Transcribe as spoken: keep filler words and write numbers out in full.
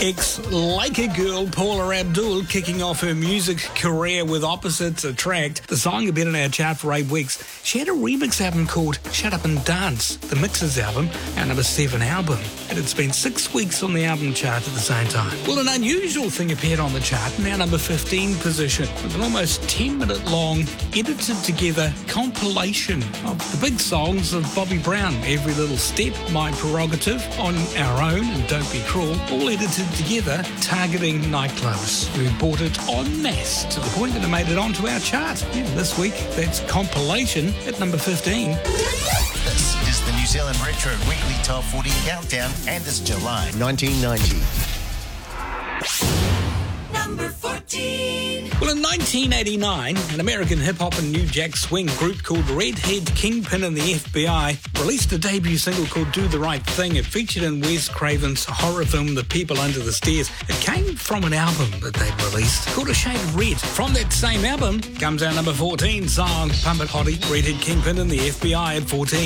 Ex-Laker girl Paula Abdul kicking off her music career with Opposites Attract. The song had been in our chart for eight weeks. She had a remix album called Shut Up and Dance, the Mixers album, our number seven album. And it's been six weeks on the album chart at the same time. Well, an unusual thing appeared on the chart in our number fifteen position with an almost ten minute long, edited together compilation of the big songs of Bobby Brown. Every Little Step, My Prerogative, On Our Own, and Don't Be Cruel, all edited together, targeting nightclubs who bought it en masse to the point that it made it onto our chart. Yeah, this week, that's compilation at number fifteen. This is the New Zealand Retro Weekly Top forty Countdown, and it's July nineteen ninety. Number fourteen. Well, in nineteen eighty-nine, an American hip-hop and new jack swing group called Redhead, Kingpin and the F B I released a debut single called Do the Right Thing. It featured in Wes Craven's horror film The People Under the Stairs. It came from an album that they'd released called A Shade of Red. From that same album comes our number fourteen song, Pump It Hottie, Redhead, Kingpin and the F B I at fourteen.